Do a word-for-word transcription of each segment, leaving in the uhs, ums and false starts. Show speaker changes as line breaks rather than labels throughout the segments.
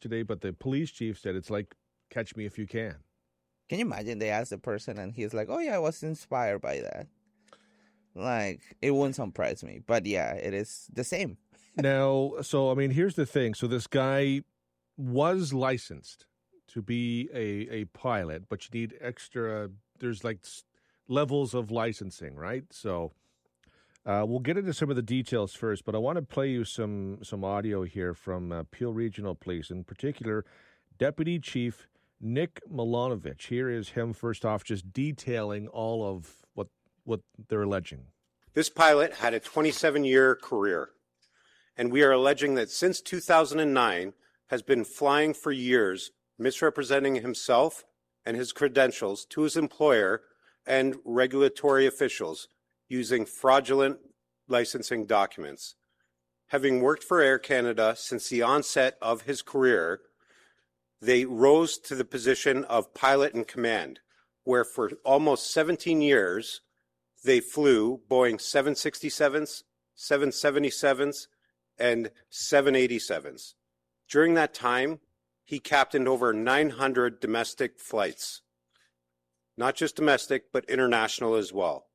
yesterday, but the police chief said it's like Catch Me If You Can.
Can you imagine they asked the person and he's like, oh, yeah, I was inspired by that. Like, it wouldn't surprise me. But, yeah, it is the same.
Now, so, I mean, here's the thing. So this guy was licensed to be a, a pilot, but you need extra, there's like levels of licensing, right? So uh, we'll get into some of the details first, but I want to play you some, some audio here from uh, Peel Regional Police, in particular, Deputy Chief Nick Milanovich. Here is him first off just detailing all of what what they're alleging.
This pilot had a twenty-seven-year career, and we are alleging that since two thousand nine has been flying for years, misrepresenting himself and his credentials to his employer and regulatory officials using fraudulent licensing documents. Having worked for Air Canada since the onset of his career, they rose to the position of pilot in command, where for almost seventeen years, they flew Boeing seven sixty-sevens, seven seventy-sevens, and seven eighty-sevens. During that time, he captained over nine hundred domestic flights. Not just domestic, but international as well.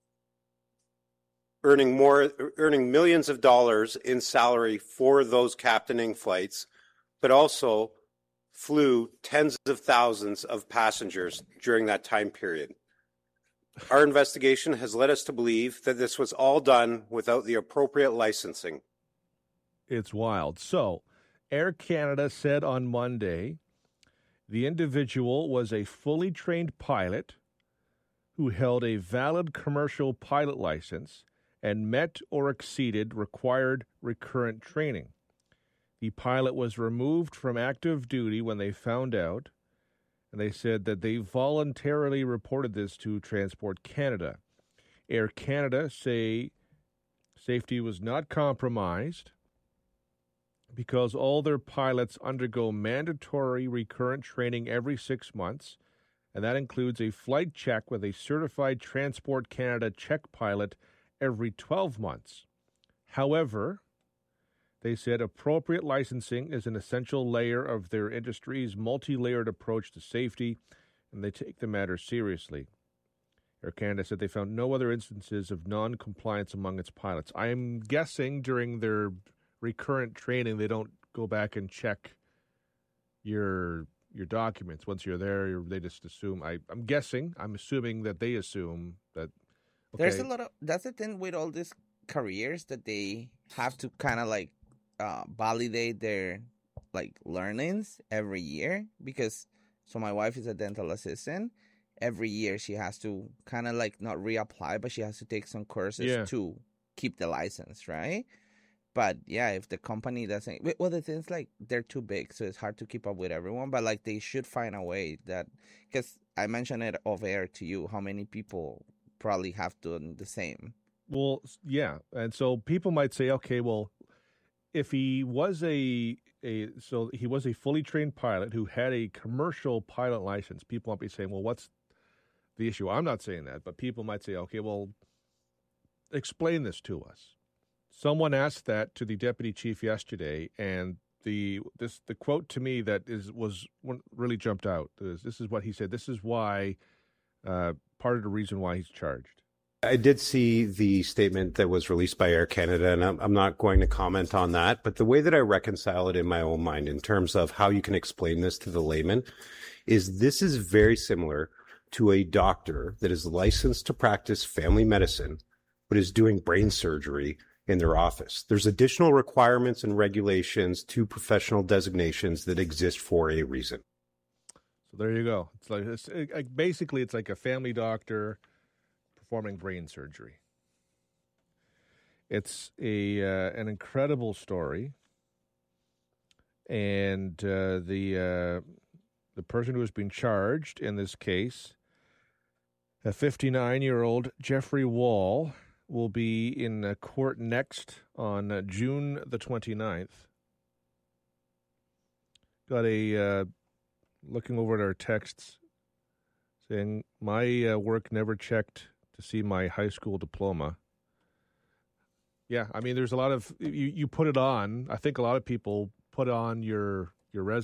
Earning more, earning millions of dollars in salary for those captaining flights, but also flew tens of thousands of passengers during that time period. Our investigation has led us to believe that this was all done without the appropriate licensing.
It's wild. So, Air Canada said on Monday the individual was a fully trained pilot who held a valid commercial pilot license and met or exceeded required recurrent training. The pilot was removed from active duty when they found out, and they said that they voluntarily reported this to Transport Canada. Air Canada say safety was not compromised because all their pilots undergo mandatory recurrent training every six months, and that includes a flight check with a certified Transport Canada check pilot every twelve months. However, they said appropriate licensing is an essential layer of their industry's multi-layered approach to safety, and they take the matter seriously. Air Canada said they found no other instances of non-compliance among its pilots. I'm guessing during their recurrent training, they don't go back and check your your documents. Once you're there, you're, they just assume. I, I'm guessing, I'm assuming that they assume that, okay.
There's a lot of, that's the thing with all these careers that they have to kind of like, Uh, validate their like learnings every year, because so my wife is a dental assistant. Every year she has to kind of like not reapply, but she has to take some courses
yeah.
to keep the license, right? But yeah, if the company doesn't, well, the thing's like they're too big, so it's hard to keep up with everyone. But like they should find a way that, because I mentioned it off air to you, how many people probably have done the same.
Well, yeah, and so people might say, okay, well, if he was a a so he was a fully trained pilot who had a commercial pilot license, people might be saying, well, what's the issue? I'm not saying that, but people might say, okay, well, explain this to us. Someone asked that to the deputy chief yesterday, and the this the quote to me that is was really jumped out. Is, this is what he said. This is why uh, part of the reason why he's charged.
I did see the statement that was released by Air Canada, and I'm, I'm not going to comment on that. But the way that I reconcile it in my own mind in terms of how you can explain this to the layman is this is very similar to a doctor that is licensed to practice family medicine, but is doing brain surgery in their office. There's additional requirements and regulations to professional designations that exist for a reason.
So there you go. It's like, it's, it, basically, it's like a family doctor performing brain surgery. It's a uh, an incredible story, and uh, the uh, the person who has been charged in this case, a fifty-nine-year-old Jeffrey Wall, will be in uh, court next on uh, June the twenty-ninth. Got a uh, looking over at our texts saying my uh, work never checked to see my high school diploma. Yeah, I mean, there's a lot of, you, you put it on. I think a lot of people put on your, your resume.